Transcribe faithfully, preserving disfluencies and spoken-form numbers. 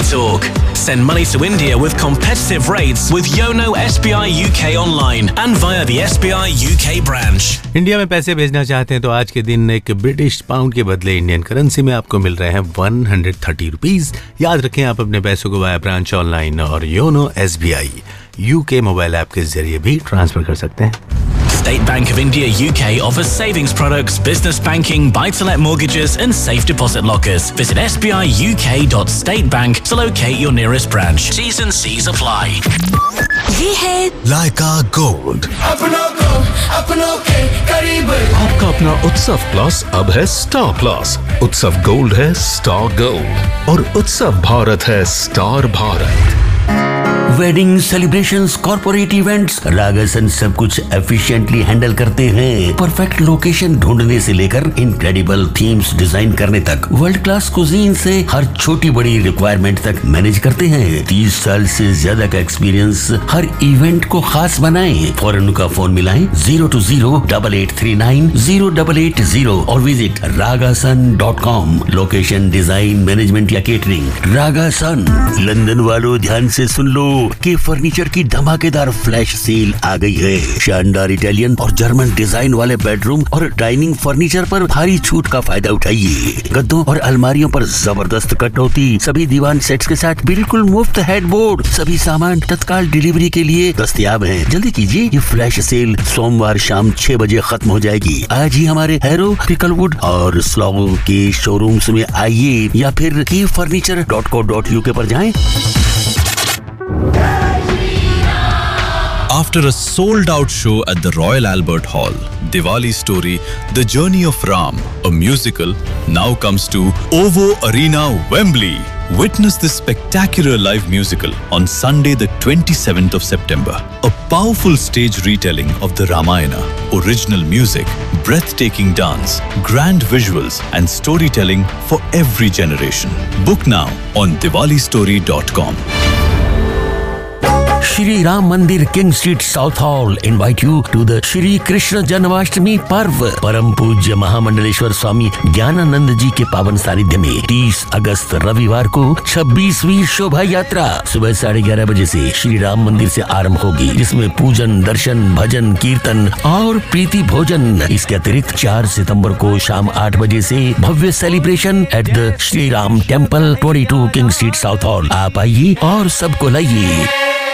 Talk. Send money to India with competitive rates with Yono S B I U K online and via the S B I U K branch. India में पैसे भेजना चाहते हैं तो आज के दिन एक ब्रिटिश पाउंड के बदले इंडियन करेंसी में आपको मिल रहे हैं वन हंड्रेड थर्टी रुपीस। याद रखें, आप अपने पैसों को वाया ब्रांच, ऑनलाइन और YONO S B I UK mobile app के जरिए भी ट्रांसफर कर सकते हैं। State Bank of India U K offers savings products, business banking, buy-to-let mortgages and safe deposit lockers. Visit s b i u k dot state bank to locate your nearest branch. T's and C's apply. ये है लाइका gold. अपनों को अपनों के करीब। आपका अपना उत्सव प्लस अब है स्टार प्लस। उत्सव गोल्ड है स्टार गोल्ड और उत्सव भारत है star Bharat. Wedding, celebrations, corporate events, रागासन सब कुछ एफिशिएंटली हैंडल करते हैं। परफेक्ट लोकेशन ढूंढने से लेकर इनक्रेडिबल थीम्स डिजाइन करने तक, वर्ल्ड क्लास कुजीन से हर छोटी बड़ी रिक्वायरमेंट तक मैनेज करते हैं। तीस साल से ज्यादा का एक्सपीरियंस हर इवेंट को खास बनाए। फौरन का फोन मिलाएं zero to zero double eight three nine zero double eight zero और visit रागासन dot com. Location, design, management या केटरिंग, रागासन। लंदन वालों ध्यान से सुन लो कि फर्नीचर की धमाकेदार फ्लैश सेल आ गई है। शानदार इटालियन और जर्मन डिजाइन वाले बेडरूम और डाइनिंग फर्नीचर पर भारी छूट का फायदा उठाइए। गद्दों और अलमारियों पर जबरदस्त कटौती, सभी दीवान सेट्स के साथ बिल्कुल मुफ्त हेडबोर्ड। सभी सामान तत्काल डिलीवरी के लिए दस्तयाब हैं। जल्दी कीजिए, ये फ्लैश सेल सोमवार शाम छह बजे खत्म हो जाएगी। आज ही हमारे हैरो, पिकलवुड और स्लॉगो के शोरूम्स में आइए या फिर की furniture dot co dot UK पर जाएं। After a sold-out show at the Royal Albert Hall, Diwali Story, The Journey of Ram, a musical, now comes to OVO Arena, Wembley. Witness this spectacular live musical on Sunday the twenty-seventh of September. A powerful stage retelling of the Ramayana, original music, breathtaking dance, grand visuals and storytelling for every generation. Book now on diwali story dot com. Shri Ram मंदिर, king street, south hall invite you to the Shri Krishna Janmashtami पर्व। परम पूज्य महामंडलेश्वर स्वामी ज्ञानानंद जी के पावन सानिध्य में तीस अगस्त रविवार को छब्बीसवीं शोभा यात्रा सुबह साढ़े ग्यारह बजे से श्री राम मंदिर से आरंभ होगी, जिसमें पूजन, दर्शन, भजन, कीर्तन और प्रीति भोजन। इसके अतिरिक्त चार सितंबर को शाम आठ बजे से भव्य celebration at the Shri Ram temple, बाईस किंग स्ट्रीट, साउथ हॉल। आप आइए और सबको लाइए।